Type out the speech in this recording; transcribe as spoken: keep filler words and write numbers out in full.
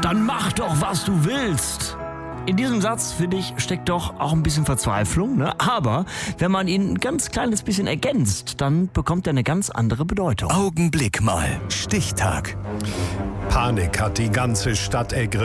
dann mach doch, was du willst. In diesem Satz, finde ich, steckt doch auch ein bisschen Verzweiflung, ne? Aber wenn man ihn ein ganz kleines bisschen ergänzt, dann bekommt er eine ganz andere Bedeutung. Augenblick mal. Stichtag. Panik hat die ganze Stadt ergriffen.